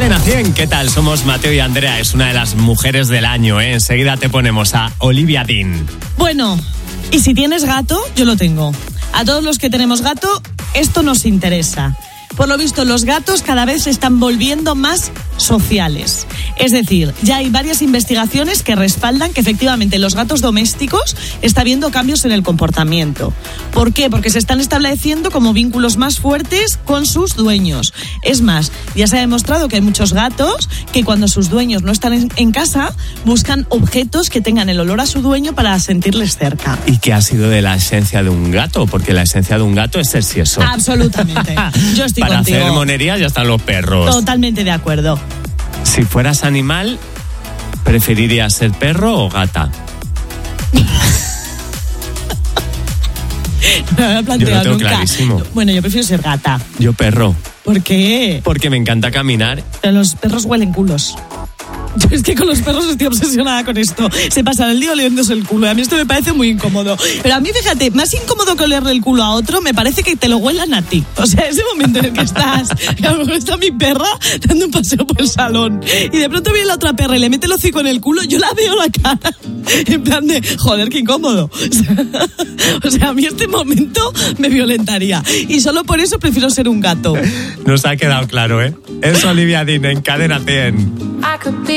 Cadena 100, ¿qué tal? Somos Mateo y Andrea, es una de las mujeres del año, ¿eh? Enseguida te ponemos a Olivia Dean. Bueno, y si tienes gato, yo lo tengo. A todos los que tenemos gato, esto nos interesa. Por lo visto, los gatos cada vez se están volviendo más sociales. Es decir, ya hay varias investigaciones que respaldan que efectivamente los gatos domésticos está habiendo cambios en el comportamiento. ¿Por qué? Porque se están estableciendo como vínculos más fuertes con sus dueños. Es más, ya se ha demostrado que hay muchos gatos que cuando sus dueños no están en casa, buscan objetos que tengan el olor a su dueño para sentirles cerca. ¿Y qué ha sido de la esencia de un gato? Porque la esencia de un gato es ser sieso. Absolutamente. Yo estoy Para contigo. hacer monerías ya están los perros. Totalmente de acuerdo. Si fueras animal, ¿preferirías ser perro o gata? No me he planteado Yo lo tengo nunca. clarísimo. Bueno, yo prefiero ser gata. Yo perro. ¿Por qué? Porque me encanta caminar. Pero los perros huelen culos. Yo es que con los perros estoy obsesionada con esto. Se pasan el día oliéndose el culo. A mí esto me parece muy incómodo. Pero a mí, fíjate, más incómodo que olerle el culo a otro, me parece que te lo huelan a ti. O sea, ese momento en el que estás, que a lo mejor está mi perra dando un paseo por el salón y de pronto viene la otra perra y le mete el hocico en el culo, yo la veo la cara en plan de, joder, qué incómodo. O sea, a mí este momento me violentaría. Y solo por eso prefiero ser un gato. Nos ha quedado claro, ¿eh? Es Olivia Dean en Cadena 100.